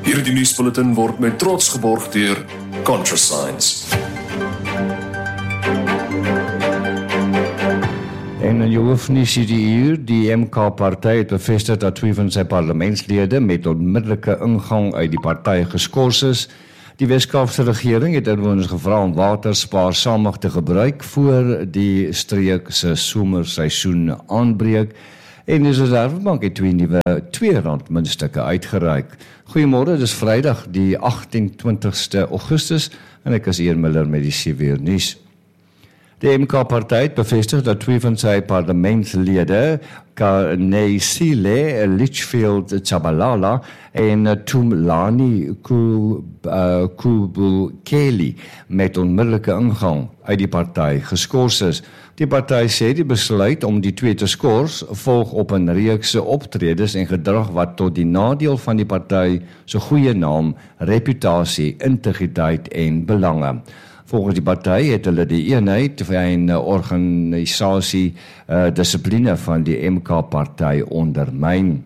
Hierdie nuusbulletin word met trots geborg deur ContraScience. En in jou hoef nie die uur, die MK-partij het bevestig dat 2 van sy parlementslede met onmiddellike ingang uit die partij geskort is. Die Weskaapse regering het inwoners gevra om water spaarsamig te gebruik voor die streek se somerseisoen aanbreek. En die Reservebank het 2 nuwe R2 muntstukke uitgereik. Goeiemôre, dis Vrydag die 28ste Augustus en ek is Ian Miller met die CWR nuus. Die MK-partij het bevestig dat 2 van sy parlementslede, Kanesile Litchfield-Tshabalala en Thulani Kgubukeli met onmiddellike ingang uit die partij geskort is. Die partij sê die besluit om die 2 te skors volg op 'n reeks optredes en gedrag wat tot die nadeel van die partij se goeie naam, reputasie, integriteit en belange. Volgens die partij het hulle die eenheid en organisasie dissipline van die MK-partij ondermyn.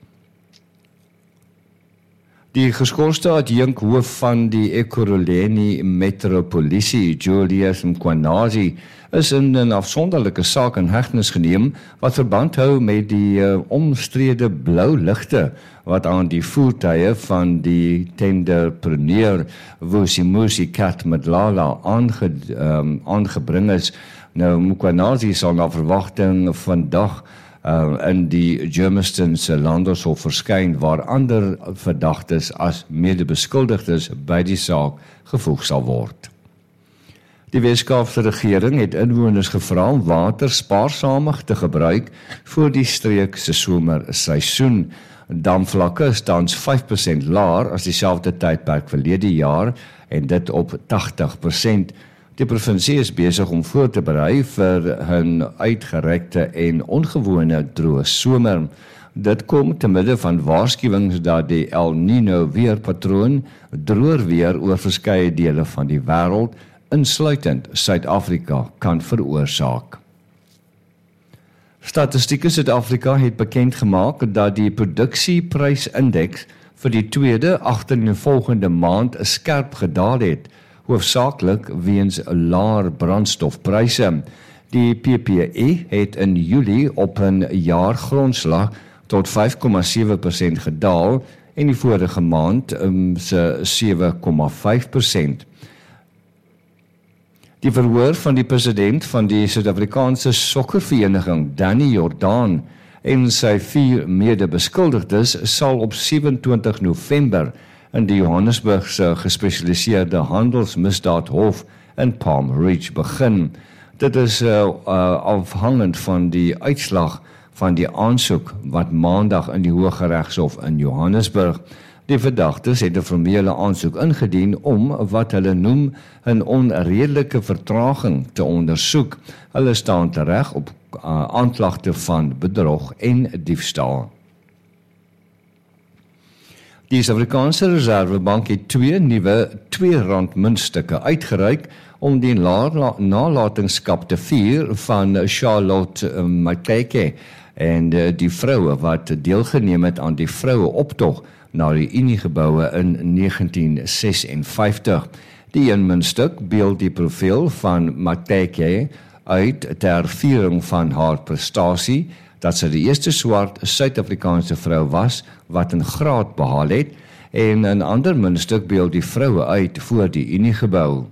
Die geskorste adjunkhoof van die Ekurhuleni Metropolisie, Julius Mkhwanazi, is in 'n afsonderlike saak in hegtenis geneem wat verband hou met die omstrede blou ligte wat aan die voertuie van die tenderpreneur Vusimuzi Katmadlala aangebring is. Nou, Mkhwanazi sal na verwagting vandag in die Germiston se Landershof verskyn waar ander verdagtes as medebeskuldigdes by die saak gevoeg sal word. Die Weskaapse regering het inwoners gevra om water spaarsamig te gebruik voor die streek se somerseisoen. Damvlakke is tans 5% laer as dieselfde tydperk verlede jaar en dit op 80%. Die provinsie is besig om voor te berei vir 'n uitgerekte en ongewone droë somer. Dit kom te midde van waarskuwings dat die El Niño weerpatroon droër weer oor verskeie dele van die wêreld, insluitend Suid-Afrika, kan veroorsaak. Statistieke Suid-Afrika het bekend gemaak dat die produksieprysindeks vir die tweede agtereenvolgende maand skerp gedaal het, hoofsaaklik weens laer brandstofpryse. Die PPE het in Julie op 'n jaargrondslag tot 5,7% gedaal en die vorige maand se 7,5%. Die verhoor van die president van die Suid-Afrikaanse sokkervereniging, Danny Jordaan, en sy 4 medebeskuldigdes sal op 27 November in die Johannesburgse gespesialiseerde handelsmisdaadhof in Palm Ridge begin. Dit is afhangend van die uitslag van die aansoek wat maandag in die Hooggeregshof in Johannesburg. Die verdagtes het 'n formele aansoek ingedien om wat hulle noem 'n onredelike vertraging te ondersoek. Hulle staan tereg op aanklagte van bedrog en diefstal. Die Suid-Afrikaanse Reservebank het 2 nuwe R2 muntstukke uitgereik om die nalatenskap te vier van Charlotte Maxeke en die vroue wat deelgeneem het aan die vroue-optog na die Unie-geboue in 1956. Die 1 muntstuk beeld die profiel van Maxeke uit ter viering van haar prestasie, dat sy die eerste swart Suid-Afrikaanse vrou was wat 'n graad behaal het, en 'n ander muntstuk beeld die vroue uit voor die Unie-gebou.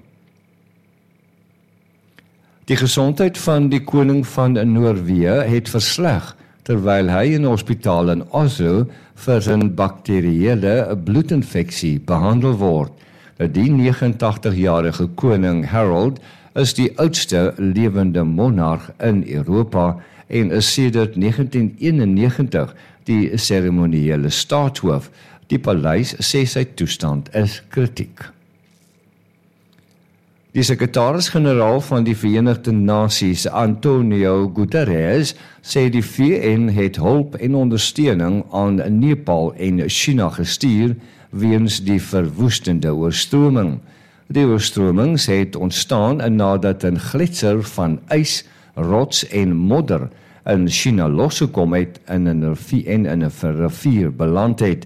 Die gesondheid van die koning van Noorwe het versleg, terwyl hy in 'n hospitaal in Oslo vir 'n bakterieële bloedinfeksie behandel word. Die 89-jarige koning Harold is die oudste lewende monarg in Europa en is sedert 1991 die seremoniële staatshoof. Die paleis sê sy toestand is kritiek. Die sekretaris-generaal van die Verenigde Nasies, Antonio Guterres, sê die VN het hulp en ondersteuning aan Nepal en China gestuur weens die verwoestende oorstroming. Die oorstromings het ontstaan nadat 'n gletser van ys, rots en modder in China losgekom het en in 'n rivier beland het.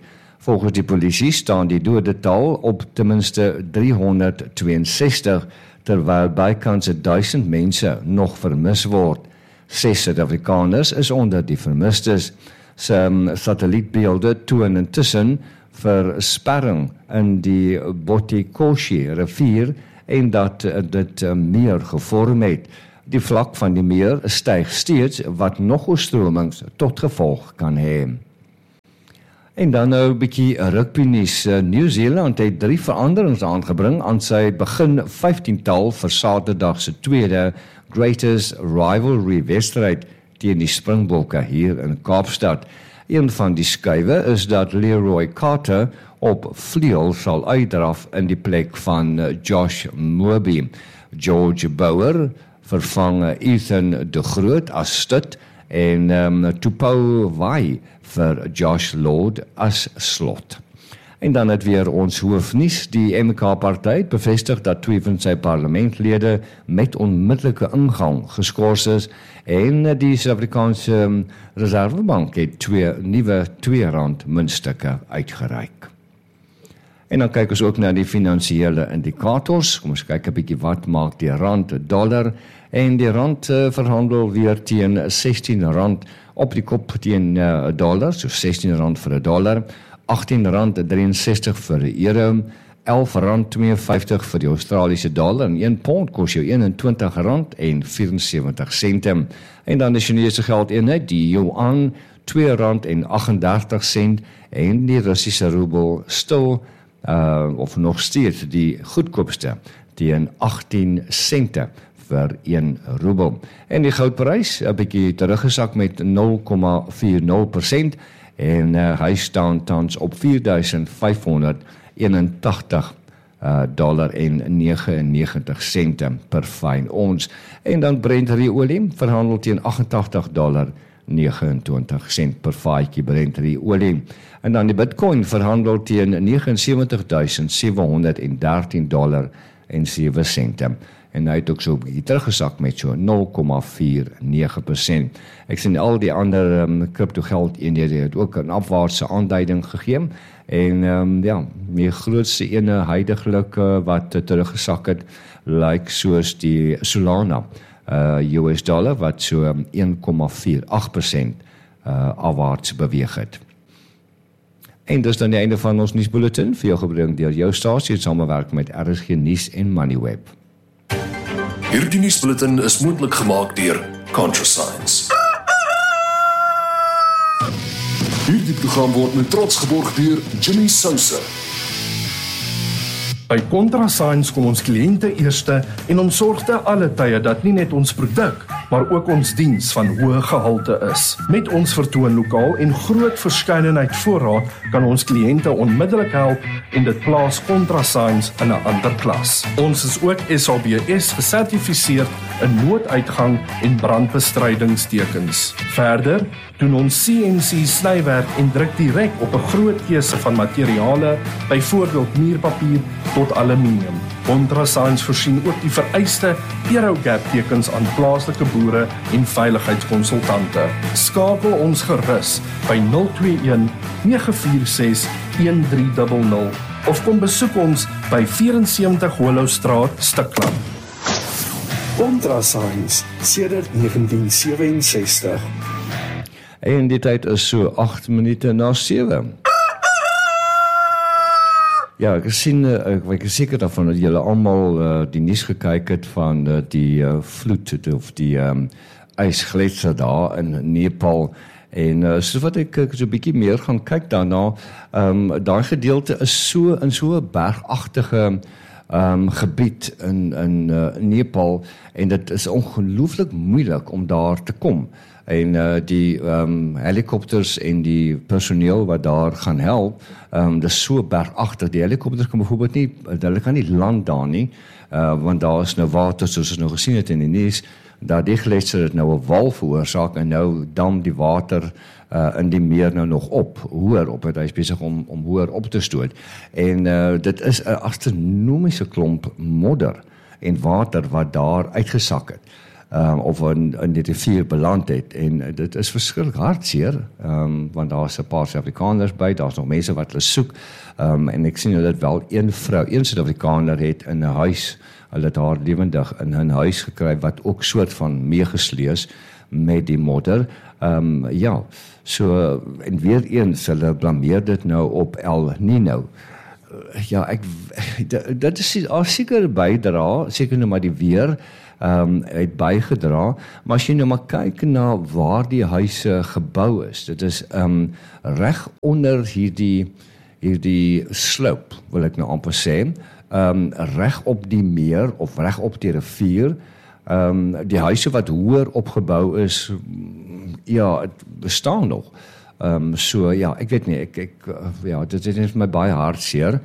Volgens die polisie staan die dodetal op ten minste 362, terwyl bykans 1000 mense nog vermis word. 6 Suid-Afrikaners is onder die vermistes. Satellietbeelde toon intussen versperring in die Bottikoshi rivier en dat dit meer gevorm het. Die vlak van die meer styg steeds, wat nog oorstromings tot gevolg kan hê. En dan nou 'n bietjie rugbynuus. Nieu-Seeland het 3 veranderings aangebring aan sy begin 15-tal vir Saterdag se tweede Greatest Rivalry wedstryd teen die Springbokke hier in Kaapstad. Een van die skuwe is dat Leroy Carter op vleuel sal uitdraf in die plek van Josh Moorby. George Bauer vervang Ethan de Groot as stut en Tupou Vai vir Josh Lord as slot. En dan het weer ons hoofnuus. Die MK-party het bevestig dat 2 van sy parlementlede met onmiddellike ingang geskort is en die Suid-Afrikaanse Reservebank het 2 nuwe R2 muntstukke uitgereik. En dan kyk ons ook na die finansiële indikators. Kom ons kyk 'n bietjie wat maak die rand dollar en die rand verhandel weer teen R16 op die kop teen dollar, so R16 vir 'n dollar, R18.63 vir 'n euro, R11.52 vir die Australiese dollar en 1 pond kos jou R21.74. En dan die Chinese geldeenheid, die yuan, R2.38 en die Russiese roebel stil of nog steeds die goedkoopste teen 18 sente vir 1 roebel. En die goudprys 'n bietjie teruggesak met 0,40% en hy staan tans op $4,581.99 per fyn ons. En dan Brent olie verhandel teen $88.29 per vatjie Brent olie. En dan die Bitcoin verhandel teen $79.713.07. En hy het ook so 'n bietjie teruggesak met so 0,49%. Ek sien al die ander kriptogeld eenhede het ook 'n afwaartse aanduiding gegee. En die grootste ene huidigelik wat teruggesak het, lyk soos die Solana US dollar wat so 1,48% afwaarts beweeg het. En dis dan die einde van ons nuusbulletin, vir jou gebring deur jou stasie in samewerking met RSG Nuus en Moneyweb. Hierdie nuusbulletin is moontlik gemaak deur ContraScience. Hierdie program word met trots geborg deur Jimmy Sousa. By ContraScience kom ons kliënte eerste en ons sorg te alle tye dat nie net ons produk, maar ook ons diens van hoë gehalte is. Met ons vertoonlokaal en groot verskeidenheid voorraad kan ons kliënte onmiddellik help en dit plaas ContraScience in 'n ander klas. Ons is ook SABS gesertifiseerd in nooduitgang en brandbestrydingstekens. Verder doen ons CNC snywerk en druk direk op 'n groot keuse van materiale, byvoorbeeld muurpapier tot aluminium. ContraScience voorsien ook die vereiste Aerogap tekens aan plaaslike boere en veiligheidskonsultante. Skakel ons gerus by 021 946 1300 of kom besoek ons by 74 Hollowstraat, Stikland. ContraScience sedert 1967. En die tyd is so 8 minute na 7. Ja, ek sien, ek is seker daarvan dat julle almal die nuus gekyk het van die vloed of die ysgletser daar in Nepal. En so wat ek so 'n bietjie meer gaan kyk daarna, daai gedeelte is so in so 'n bergagtige gebied in Nepal en dit is ongelooflik moeilik om daar te kom. En die helikopters en die personeel wat daar gaan help, dis so bergagtig. Die helikopters kan byvoorbeeld nie, hulle kan nie land daar nie, want daar is nou water, soos ons nou gesien het in die nuus, dat die gletser het nou 'n wal veroorsaak en nou dam die water in die meer nou nog hoër op, hy is besig om hoër op te stoot. En dit is 'n astronomiese klomp modder en water wat daar uitgesak het. of in die rivier beland het, en dit is verskriklik hartseer, want daar's 'n paar Suid-Afrikaners by, daar's nog mense wat hulle soek, en ek sien dat wel een Suid-Afrikaner het in 'n huis, hulle het haar lewendig in 'n huis gekry, wat ook soort van meegesleus met die modder, ja, so, en weer eens, hulle blameer dit nou op El Nino. Ja, dit is seker bydra, seker nou maar die weer, het bygedra, maar as jy nou maar kyk na waar die huise gebou is, dit is reg onder hierdie slope, wil ek nou amper sê, reg op die meer, of reg op die rivier, die huise wat hoër opgebou is, ja, het bestaan nog. So ja, ek weet nie, ja, dit is my baie hartseer,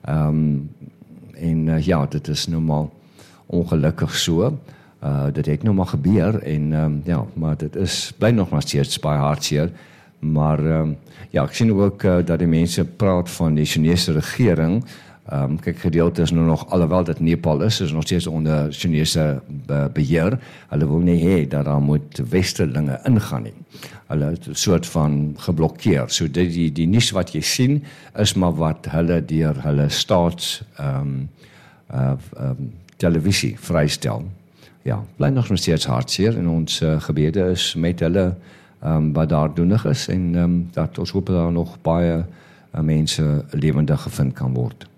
en ja, dit is nou maar ongelukkig so, dit het nou maar gebeur, en ja, maar dit bly nog maar steeds baie hartseer, maar ja, ek sien ook dat die mense praat van die Chinese regering, kyk, gedeelte is nou nog, alhoewel dit Nepal is nog steeds onder Chinese beheer, hulle wil nie hê dat daar moet westerlinge ingaan nie. Hulle het 'n soort van geblokkeer, so die nuus wat jy sien, is maar wat hulle deur hulle staats televisie vrystel. Ja, bly nog steeds hartseer, en ons gebede is met hulle wat daar doenig is, en dat ons hoop dat daar nog baie mense lewendig gevind kan word.